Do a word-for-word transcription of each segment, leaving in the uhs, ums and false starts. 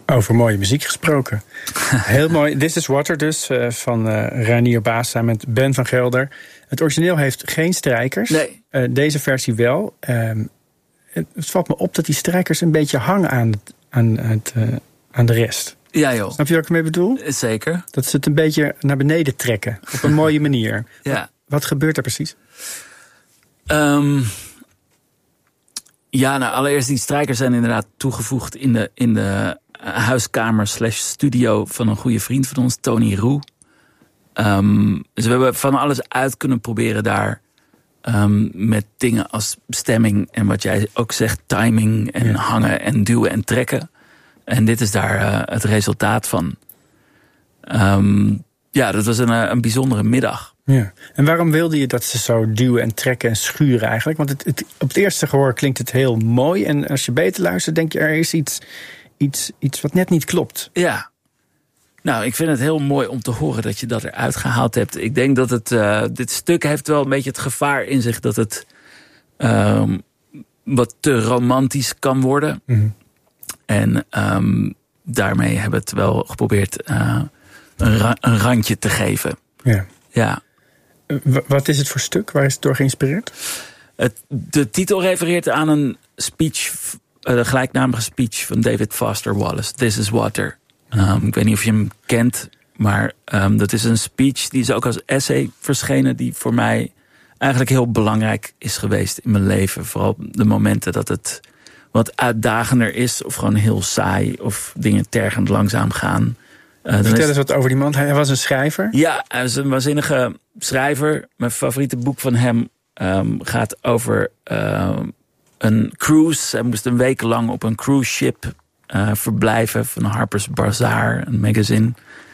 Over mooie muziek gesproken. Heel mooi. This is Water dus, uh, van uh, Reinier Baas samen met Ben van Gelder. Het origineel heeft geen strijkers. Nee. Uh, deze versie wel. Uh, het valt me op dat die strijkers een beetje hangen aan, aan, het, uh, aan de rest. Ja, joh. Snap je wat ik ermee bedoel? Zeker. Dat ze het een beetje naar beneden trekken. Op een mooie manier. Ja. Wat, wat gebeurt er precies? Um, ja, nou, allereerst die strijkers zijn inderdaad toegevoegd in de, in de huiskamer slash studio van een goede vriend van ons, Tony Roux. Um, dus we hebben van alles uit kunnen proberen daar. Um, met dingen als stemming en wat jij ook zegt, timing en ja. hangen en duwen en trekken. En dit is daar uh, het resultaat van. Um, ja, dat was een, een bijzondere middag. Ja. En waarom wilde je dat ze zo duwen en trekken en schuren eigenlijk? Want het, het, op het eerste gehoor klinkt het heel mooi. En als je beter luistert, denk je er is iets, iets, iets wat net niet klopt. Ja. Nou, ik vind het heel mooi om te horen dat je dat eruit gehaald hebt. Ik denk dat het, uh, dit stuk heeft wel een beetje het gevaar in zich dat het um, wat te romantisch kan worden. Mm-hmm. En um, daarmee hebben we het wel geprobeerd uh, een, ra- een randje te geven. Ja. Ja. W- wat is het voor stuk? Waar is het door geïnspireerd? Het, de titel refereert aan een speech, uh, de gelijknamige speech van David Foster Wallace. This is Water. Um, ik weet niet of je hem kent, maar um, dat is een speech die is ook als essay verschenen, die voor mij eigenlijk heel belangrijk is geweest in mijn leven. Vooral de momenten dat het wat uitdagender is, of gewoon heel saai, of dingen tergend langzaam gaan. Uh, Vertel is... eens wat over die man. Hij was een schrijver? Ja, hij is een waanzinnige schrijver. Mijn favoriete boek van hem um, gaat over uh, een cruise. Hij moest een week lang op een cruise ship Uh, verblijven van Harper's Bazaar, een magazine.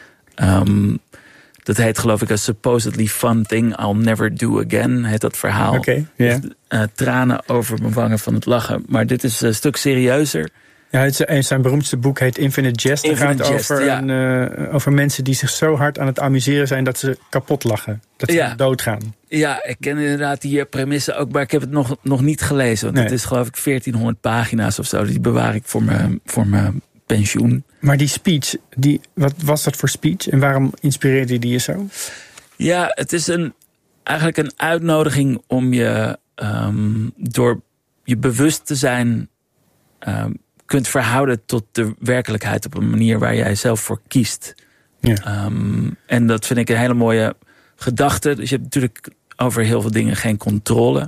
Um, dat heet geloof ik A Supposedly Fun Thing I'll Never Do Again, heet dat verhaal. Okay, yeah. Dus, uh, tranen over mijn wangen van het lachen. Maar dit is een stuk serieuzer. Ja, het is, zijn beroemdste boek heet Infinite Jest. Het gaat Jest, over, ja. een, uh, over mensen die zich zo hard aan het amuseren zijn dat ze kapot lachen. Dat ze ja. doodgaan. Ja, ik ken inderdaad die premissen ook, maar ik heb het nog, nog niet gelezen. Want nee. Het is geloof ik veertienhonderd pagina's of zo. Die bewaar ik voor mijn, voor mijn pensioen. Maar die speech, die, wat was dat voor speech? En waarom inspireerde die je zo? Ja, het is een, eigenlijk een uitnodiging om je um, door je bewust te zijn Um, kunt verhouden tot de werkelijkheid op een manier waar jij zelf voor kiest. Ja. Um, en dat vind ik een hele mooie gedachte. Dus je hebt natuurlijk over heel veel dingen geen controle.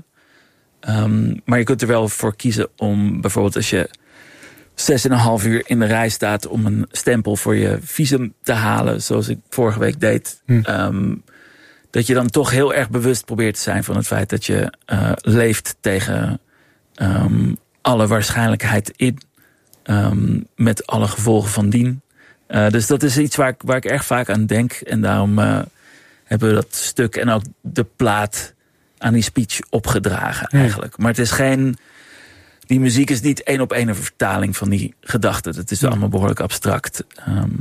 Um, maar je kunt er wel voor kiezen om bijvoorbeeld als je zes en een half uur in de rij staat om een stempel voor je visum te halen, zoals ik vorige week deed. Hm. Um, dat je dan toch heel erg bewust probeert te zijn van het feit dat je uh, leeft tegen um, alle waarschijnlijkheid in. Um, met alle gevolgen van dien. Uh, dus dat is iets waar ik, waar ik erg vaak aan denk. En daarom uh, hebben we dat stuk en ook de plaat aan die speech opgedragen eigenlijk. Ja. Maar het is geen, die muziek is niet één op één een vertaling van die gedachten. Dat is allemaal behoorlijk abstract. Um,